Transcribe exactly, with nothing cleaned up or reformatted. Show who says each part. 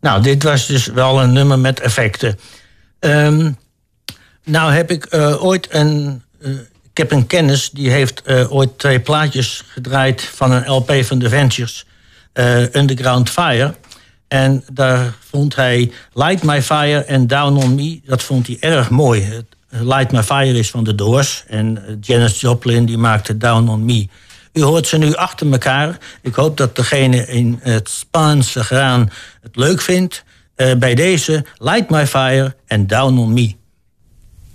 Speaker 1: Nou, dit was dus wel een nummer met effecten. Um, nou heb ik uh, ooit een... Uh, ik heb een kennis, die heeft uh, ooit twee plaatjes gedraaid van een L P van The Ventures. Uh, Underground Fire. En daar vond hij Light My Fire en Down On Me. Dat vond hij erg mooi. Light My Fire is van The Doors. En Janis Joplin die maakte Down On Me. U hoort ze nu achter elkaar. Ik hoop dat degene in het Spaanse graan het leuk vindt. Uh, bij deze Light My Fire en Down On Me.